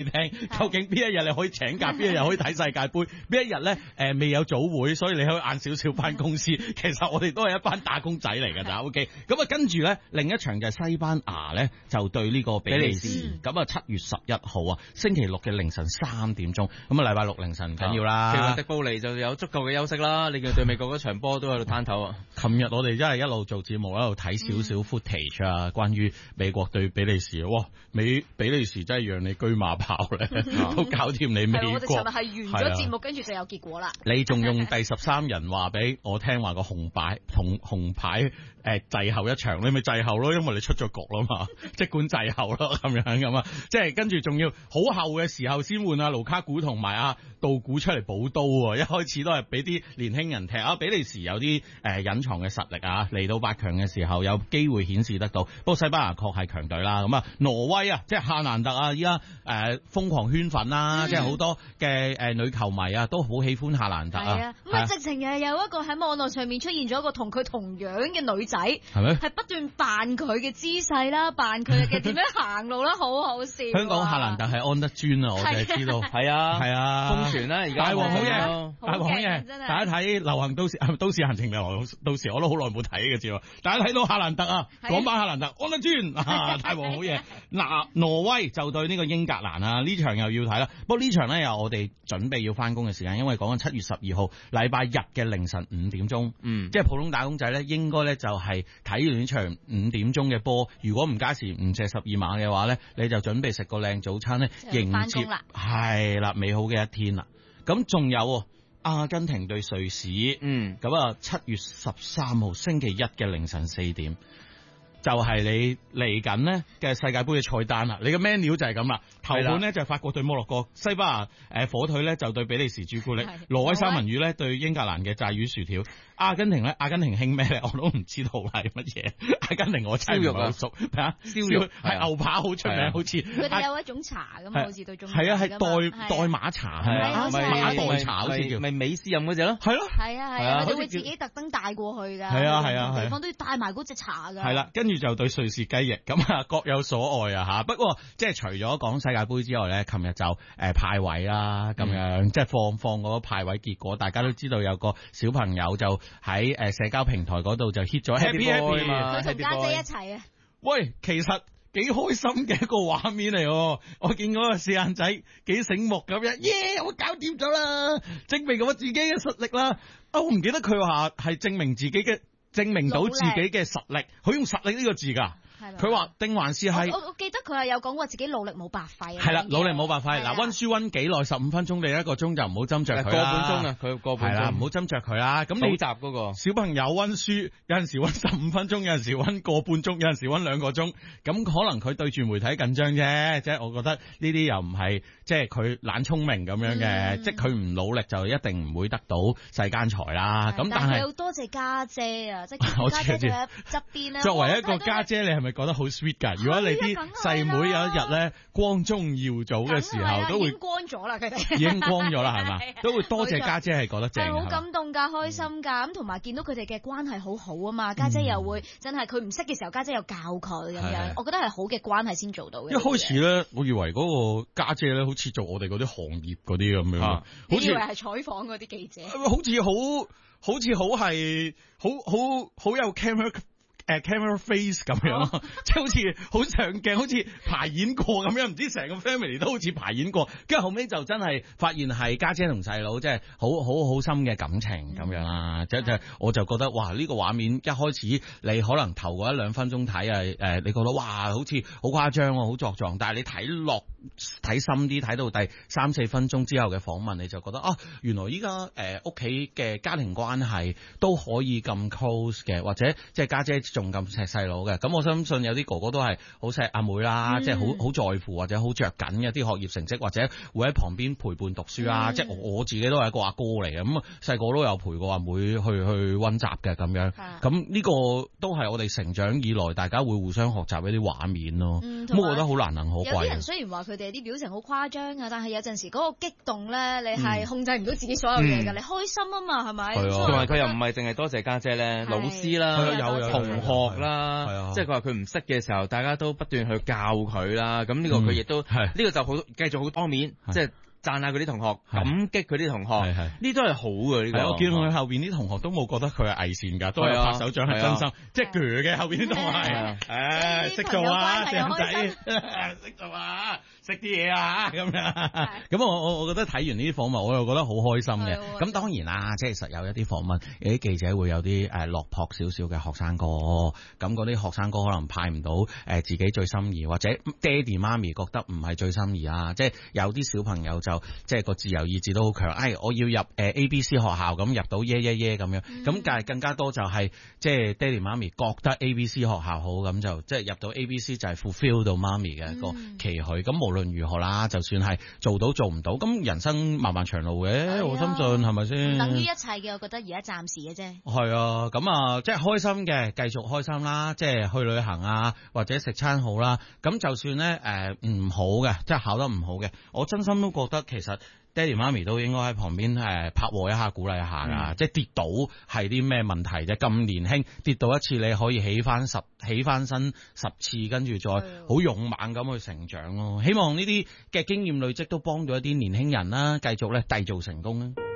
聽，究竟邊一日你可以請假，邊一日可以睇世界盃，邊一日咧未有早會，所以你可以晏少少翻公司。其實我哋都係一班打工仔嚟㗎咋。OK， 咁啊跟住咧另一場就係西班牙咧就對呢個比利時，咁啊7月11號啊星期六嘅凌晨3點鐘，咁啊禮拜六凌晨唔緊要啦。 其實迪布尼就有足夠嘅休息啦，你見對美國嗰場波都喺度攤頭啊。 琴日我哋真係一路做節目喺度睇少少 footage 啊，關於美國對比利時，哇！比利時真係讓你車馬炮咧，都搞掂你美國。 我哋尋日係完咗節目，跟住就有結果啦。 你仲用第13人話俾我聽話個紅牌滯後一場，你咪滯後咯，因為你出咗局啦嘛，即管滯後咯咁啊，即係跟住仲要好後嘅時候先換阿盧卡古同埋阿杜古出嚟補刀喎，一開始都係俾啲年輕人踢啊，比利時有啲隱藏嘅實力啊，嚟到8強嘅時候有機會顯示得到，不過西班牙確係強隊啦，咁啊挪威啊，即係夏蘭特啊，依家瘋狂圈粉啦，即係好多嘅女球迷啊都好喜歡夏蘭特啊， 咁啊直情係有一個喺網絡上面出現咗一個同佢同樣嘅女仔， 係咩？ 係不斷扮佢嘅姿勢啦，扮佢嘅點樣行路啦，好好笑。 香港夏蘭特係安德尊啊，我哋知道，係啊， 瘋傳啦，而家大王好嘢，大王好嘢， 真係大家睇流行都市行程流到時我都好耐冇睇嘅節目，大家睇到夏蘭特啊，港版夏蘭特安德尊啊，大王好嘢。嗱，挪威就對呢個英格蘭啊，呢場又要睇啦。不過呢場咧又我哋準備要翻工嘅時間，因為講緊7月12號禮拜日嘅凌晨5點鐘，即係普通打工仔咧，應該咧就係睇完呢場5點鐘嘅波，如果唔加時唔借12碼嘅話咧，你就準備食個靚早餐咧，迎接係啦美好嘅一天啦。咁仲有阿根廷對瑞士，咁啊7月13號星期一嘅凌晨4點。就係你嚟緊呢嘅世界盃嘅菜單啦，你嘅 menu 就係咁啦。頭盤呢就係法國對摩洛哥，西班牙火腿呢就對比利時朱古力，挪威三文魚呢對英格蘭嘅炸魚薯條，阿根廷興咩咧？我都唔知道係乜嘢。阿根廷我真係唔係好熟，燒肉係牛扒好出名，好似佢哋有一種茶咁，好似對中係啊係代馬茶係啊，馬代茶好似叫咪美斯飲嗰隻咯， 係咯係啊，佢哋會自己特登帶過去㗎，係啊，地方都要帶埋嗰隻茶㗎， 係啦，跟住就對瑞士雞翼，咁啊各有所愛啊嚇。不過即係除咗講世界盃之外咧，琴日就派位啦，咁樣即係放嗰個派位結果，大家都知道有個小朋友就喺社交平台嗰度就 hit 咗 Happy Happy 嘛，佢同家姐一齊啊。 喂，其實幾開心嘅一個畫面嚟喎，我見嗰個四眼仔幾醒目咁樣，耶！我搞掂咗啦，證明我自己嘅實力啦。我唔記得佢話係證明到自己嘅實力，佢用實力呢個字㗎。佢話定還是係我記得佢係有講過自己努力冇白費。 係啦，努力冇白費。嗱，溫書溫幾耐15分鐘定1個鐘就唔好斟酌佢啦。個半鐘啊，佢個半鐘。係啦，唔好斟酌佢啦。咁你集嗰個小朋友溫書，有陣時溫15分鐘，有陣時溫個半鐘，有陣時溫2個鐘。咁可能佢對住媒體緊張啫，即係我覺得呢啲又唔係即係佢懶聰明咁樣嘅，即係佢唔努力就一定唔會得到世間財啦。咁但係要多謝家姐啊，即係家姐喺側邊咧。 作為一個家姐，你係咪覺得好 sweet 㗎？如果你啲細妹有一日咧光宗耀祖嘅時候，都會已經光咗啦，佢哋已經光咗啦，係嘛？都會多謝家姐，係覺得正， 係好感動㗎，開心㗎。咁同埋見到佢哋嘅關係好好啊嘛，家姐又會真係佢唔識嘅時候，家姐又教佢咁樣，我覺得係好嘅關係先做到嘅。 一開始咧，我以為嗰個家姐咧，好似做我哋嗰啲行業嗰啲咁樣，好似以為係採訪嗰啲記者， 好似好有 camera face 咁樣咯，即係好似好上鏡，好似排演過咁樣，唔知成個 family 都好似排演過，跟住後尾就真係發現係家姐同細佬，即係好深嘅感情咁樣啦。即係我就覺得哇，呢個畫面一開始你可能頭嗰1-2分鐘睇你覺得哇好似好誇張好作狀，但係你睇深啲，睇到第3-4分鐘之後嘅訪問，你就覺得原來依家屋企嘅家庭關係都可以咁 close 嘅，或者即係家姐仲咁錫細佬嘅。咁我相信有啲哥哥都係好錫阿妹啦，即係好在乎或者好着緊嘅啲學業成績，或者會喺旁邊陪伴讀書啊。即係我自己都係一個阿哥嚟嘅，咁細個都有陪過阿妹去溫習嘅咁樣。咁呢個都係我哋成長以來大家會互相學習一啲畫面咯。咁我覺得好難能可貴。 有啲人雖然話佢哋啲表情好誇張啊，但係有陣時嗰個激動咧，你係控制唔到自己所有嘢㗎。你開心啊嘛，係咪？ 同埋佢又唔係淨係多謝家姐咧，老師啦，同學啦，即係佢話佢唔識嘅時候，大家都不斷去教佢啦。咁呢個佢亦都呢個就好繼續好當面，即係讚下佢啲同學，感激佢啲同學，呢都係好嘅呢個。 我見佢後邊啲同學都冇覺得佢係偽善㗎，都係拍手掌係真心，即係鋸嘅後邊啲同學係，識做啊，靚仔，識做啊，識啲嘢啊咁樣。咁我覺得睇完呢啲訪問，我又覺得好開心嘅。咁當然啦，即係實有一啲訪問，有啲記者會有啲落魄少少嘅學生哥，咁嗰啲學生哥可能派唔到自己最心儀，或者爹哋媽咪覺得唔係最心儀啊，即係有啲小朋友就即係個自由意志都好強，我要入ABC 學校咁入到耶咁樣，咁但係更加多就係即係爹哋媽咪覺得 ABC 學校好，咁就即係入到 ABC 就係 fulfill 到媽咪嘅個期許。咁無論如何啦，就算係做到做唔到，咁人生漫漫長路嘅，我相信係咪先？ 等於一切嘅，我覺得而家暫時嘅啫。 係啊，咁啊，即係開心嘅，繼續開心啦，即係去旅行啊，或者食餐好啦。咁就算咧唔好嘅，即係考得唔好嘅，我真心都覺得其實爹哋媽咪都應該喺旁邊拍和一下，鼓勵一下㗎。即係跌倒係啲咩問題啫？咁年輕跌倒一次，你可以起翻身10次，跟住再好勇猛咁去成長咯。希望呢啲嘅經驗累積都幫到一啲年輕人啦，繼續咧締造成功啦。